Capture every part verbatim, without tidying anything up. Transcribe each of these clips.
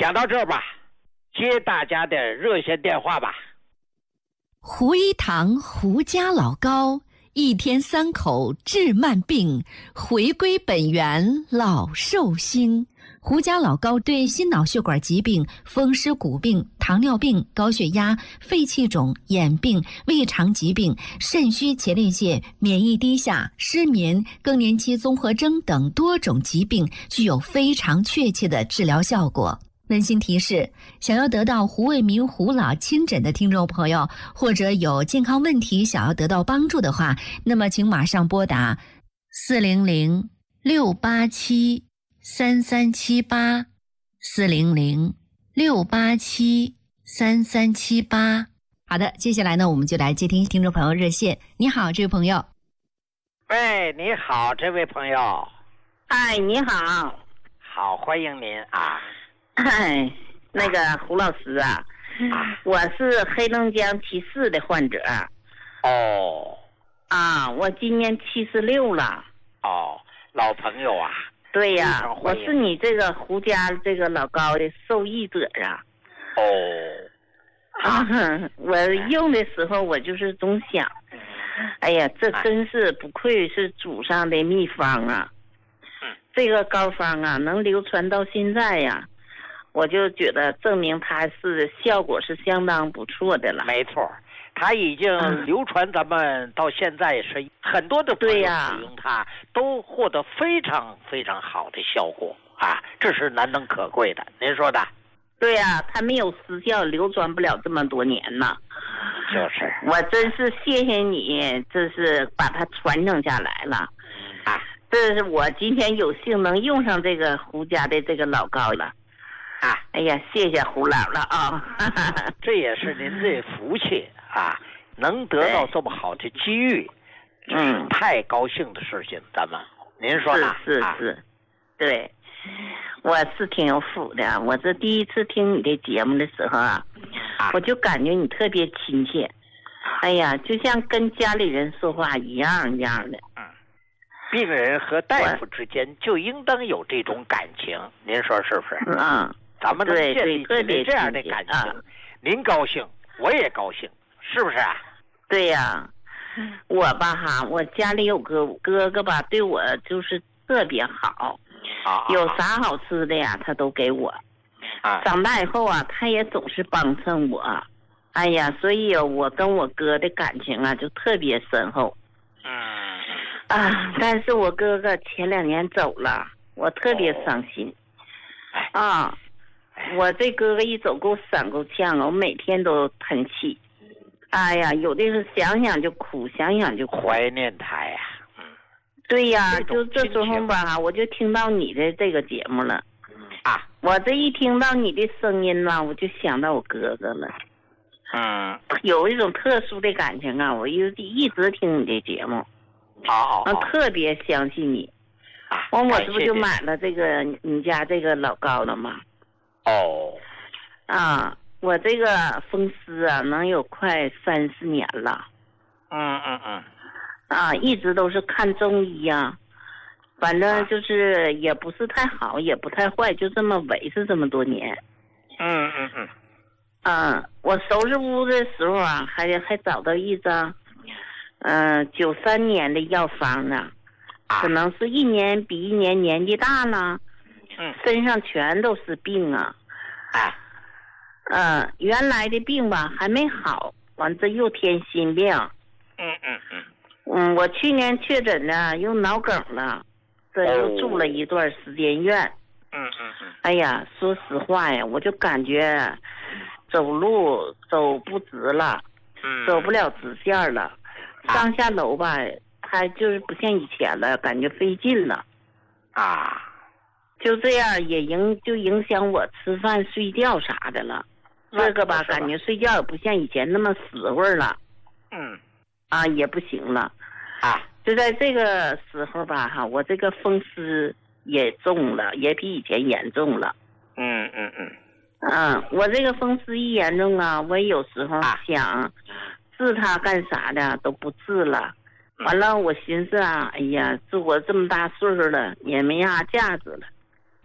讲到这儿吧，接大家的热线电话吧。 胡一堂胡家老高，一天三口治慢病，回归本源老寿星。胡家老高对心脑血管疾病、风湿骨病、糖尿病、高血压、肺气肿、眼病、胃肠疾病、肾虚前列腺、免疫低下、失眠、更年期综合征等多种疾病具有非常确切的治疗效果。温馨提示：想要得到胡卫民胡老亲诊的听众朋友，或者有健康问题想要得到帮助的话，那么请马上拨打四零零六八七三三七八四零零六八七三三七八。好的，接下来呢，我们就来接听听众朋友热线。你好，这位朋友。 喂，你好，这位朋友。 哎，你好。 好，欢迎您啊。 哎，那个胡老师啊，啊我是黑龙江七四的患者。 哦。 啊，我今年七十六了。 哦，老朋友啊。 对呀，我是你这个胡家这个老高的受益者啊。 哦。 啊，我用的时候我就是总想，哎呀，这真是不愧是祖上的秘方啊。 嗯。 这个膏方啊，能流传到现在呀。我就觉得证明它是效果是相当不错的了。 没错，它已经流传，咱们到现在是很多的朋友使用它，都获得非常非常好的效果啊，这是难能可贵的。您说的？ 对呀，它没有失效，流传不了这么多年呢。 就是， 我真是谢谢你，这是把它传承下来了。 啊， 这是我今天有幸能用上这个胡家的这个老膏了。啊，哎呀，谢谢胡老了啊！ 这也是您的福气啊，能得到这么好的机遇，这是太高兴的事情。咱们，您说呢？ 是是是，啊、对，我是挺有福的。我这第一次听你的节目的时候啊，啊我就感觉你特别亲切，哎呀，就像跟家里人说话一样一样的。 嗯，病人和大夫之间就应当有这种感情，您说是不是？ 嗯。 咱们能建立起来这样的感情，啊、您高兴，我也高兴，是不是啊？ 对呀、啊，我吧哈，我家里有个哥哥吧，对我就是特别好， 啊、 有啥好吃的呀，他都给我。 啊， 长大以后啊，他也总是帮衬我，哎呀，所以我跟我哥的感情啊就特别深厚。 嗯。 啊，但是我哥哥前两年走了，我特别伤心。 哦、 啊。我这哥哥一走给我闪够呛啊！我每天都叹气，哎呀，有的是想想就哭，想想就哭。 怀念他呀，嗯， 对呀，就这时候吧，我就听到你的这个节目了， 啊， 我这一听到你的声音呢，我就想到我哥哥了， 嗯， 有一种特殊的感情啊，我一一直听你的节目， 好， 我特别相信你， 啊， 完我这不就买了这个你家这个老高了吗？ 哦， 啊，我这个风湿啊，能有快三四年了。 嗯嗯嗯。 啊，一直都是看中医呀、啊，反正就是也不是太好，也不太坏，就这么维持这么多年。 嗯嗯嗯。 嗯，我收拾屋的时候啊，还还找到一张，嗯，九三年的药方呢，可能是一年比一年年纪大了。 嗯， 身上全都是病啊， 啊， 嗯，原来的病吧还没好，完这又添新病。 嗯嗯嗯， 嗯，我去年确诊呢，又脑梗了，这又住了一段时间院。 嗯嗯嗯， 哎呀，说实话呀，我就感觉走路走不直了， 嗯， 走不了直线了，上下楼吧，它就是不像以前了，感觉费劲了。 啊。 就这样也影就影响我吃饭睡觉啥的了，这个吧感觉睡觉也不像以前那么死会儿了， 嗯， 啊也不行了， 啊， 就在这个时候吧哈，我这个风湿也重了，也比以前严重了， 嗯嗯嗯， 嗯，我这个风湿一严重啊，我有时候想治它干啥的都不治了，完了我寻思啊，哎呀，治我这么大岁数了也没啥价值了。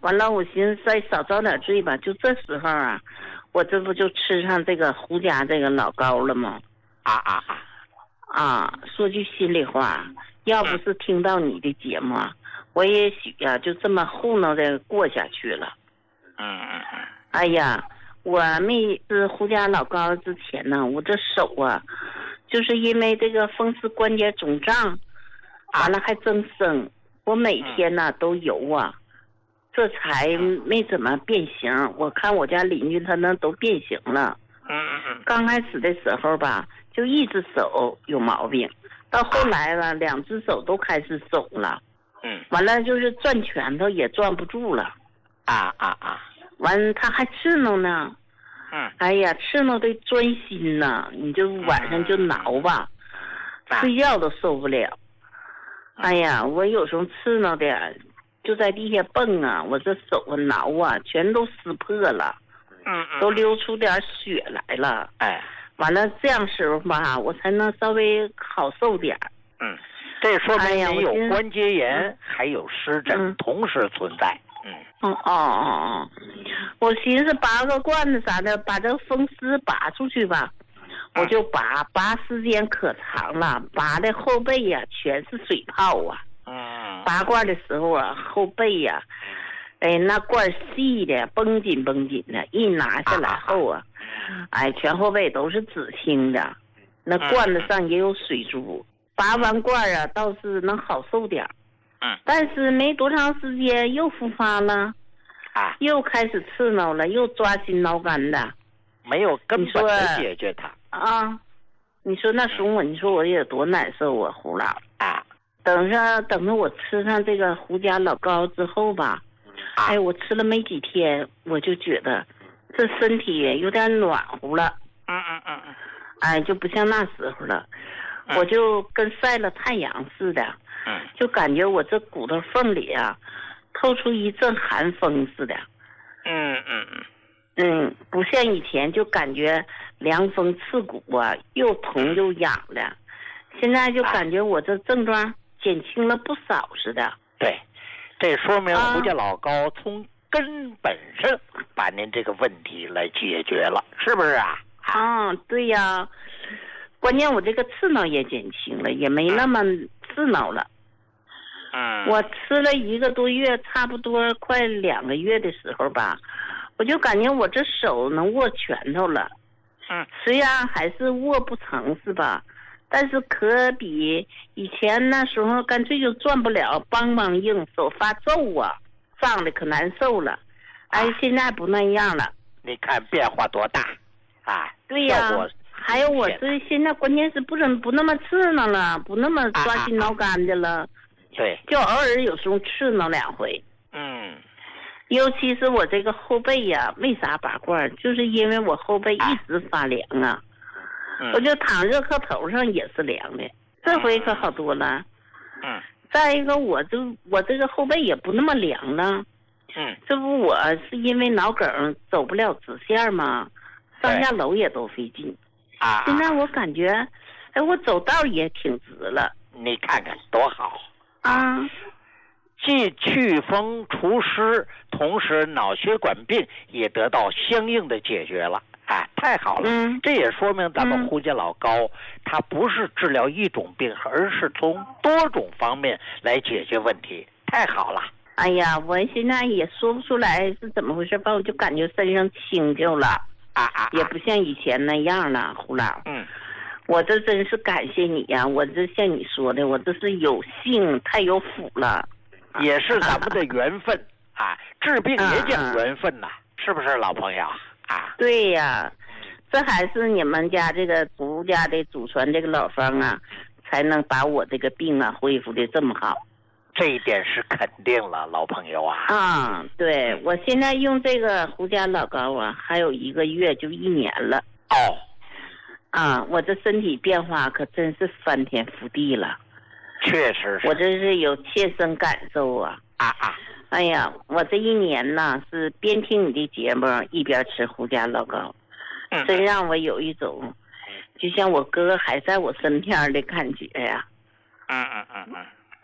完了我寻思再少遭点罪吧，就这时候啊，我这不就吃上这个胡家这个老高了吗？ 啊啊啊！ 啊，说句心里话，要不是听到你的节目啊，我也许啊就这么糊弄着过下去了。 嗯嗯嗯。 哎呀，我没吃胡家老高之前呢，我这手啊，就是因为这个风湿关节肿胀，完了还增生，我每天呢都游啊，这才没怎么变形。我看我家邻居他那都变形了。 嗯嗯嗯。 刚开始的时候吧，就一只手有毛病，到后来吧，两只手都开始肿了。 嗯。 完了就是攥拳头也攥不住了。 啊啊啊！ 完他还刺挠呢。 嗯。 哎呀，刺挠的钻心呐，你就晚上就挠吧， 嗯、 睡觉都受不了。哎呀，我有时候刺挠的就在地下蹦啊，我这手啊挠啊，全都撕破了。 嗯嗯。 都流出点血来了。 哎。 完了这样时候吧，我才能稍微好受点。 嗯，这说明你有关节炎，哎、还有湿疹、嗯、同时存在。嗯。 哦哦哦哦，我寻思拔个罐子啥的，把这个风湿拔出去吧。嗯、我就拔，拔时间可长了，拔的后背呀、啊、全是水泡啊。 嗯。 拔罐的时候啊，后背呀、啊，哎那罐细的绷紧绷紧的，一拿下来后啊。啊哎，全后背都是紫青的，那罐子上也有水珠。拔完罐啊，倒是能好受点。 嗯。 但是没多长时间又复发了， 啊， 又开始刺挠了，又抓心挠肝的， 没有根本的解决它。 啊，你说那时候我，你说我有多难受啊，胡老啊。 等着等着我吃上这个胡家老高之后吧， 啊、 哎，我吃了没几天，我就觉得。这身体有点暖和了， 嗯嗯嗯嗯， 哎，就不像那时候了， 嗯、 我就跟晒了太阳似的， 嗯， 就感觉我这骨头缝里啊，透出一阵寒风似的， 嗯嗯嗯， 嗯，不像以前就感觉凉风刺骨啊，又疼又痒的，现在就感觉我这症状减轻了不少似的。 对，这说明胡家老高从根本上把您这个问题来解决了，是不是啊？ 啊，对呀，关键我这个刺挠也减轻了，也没那么刺挠了。 嗯， 我吃了一个多月，差不多快两个月的时候吧，我就感觉我这手能握拳头了。 嗯， 虽然还是握不成是吧？但是可比以前那时候干脆就攥不了，梆梆硬，手发皱啊。胀的可难受了，哎，啊、现在不那样了。 你看变化多大，啊！ 对呀、啊，还有我这现在关键是不怎不那么刺挠了，不那么抓心挠肝的了。啊啊啊对， 就偶尔有时候刺挠两回。 嗯， 尤其是我这个后背呀、啊，为啥拔罐？就是因为我后背一直发凉啊， 嗯、 我就躺热炕头上也是凉的。这回可好多了。 嗯。 再一个，我这我这个后背也不那么凉了， 嗯， 这不我是因为脑梗走不了直线吗？上下楼也都费劲， 啊， 现在我感觉，哎，我走道也挺直了。 你看看多好啊！ 既祛风除湿，同时脑血管病也得到相应的解决了。哎，太好了！ 嗯， 这也说明咱们胡家老高，嗯、他不是治疗一种病，而是从多种方面来解决问题。太好了！ 哎呀，我现在也说不出来是怎么回事吧，我就感觉身上轻就了， 啊啊， 也不像以前那样了，胡老。 嗯， 我这真是感谢你呀、啊！我这像你说的，我这是有幸太有福了， 也是咱们的缘分啊！治病也讲缘分呐、啊，是不是，老朋友？啊， 对呀，这还是你们家这个胡家的祖传这个老方啊，才能把我这个病啊恢复的这么好。 这一点是肯定了，老朋友啊。 啊，对，我现在用这个胡家老高啊，还有一个月就一年了。 哦， 啊，我这身体变化可真是翻天覆地了。 确实是， 我这是有切身感受啊。 啊啊。 哎呀，我这一年呢是边听你的节目一边吃胡家老高， 嗯、 真让我有一种就像我哥还在我身边的感觉呀。 嗯嗯嗯嗯。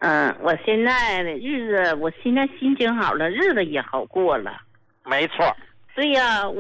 嗯，我现在的日子，我现在心情好了，日子也好过了。 没错。 对呀。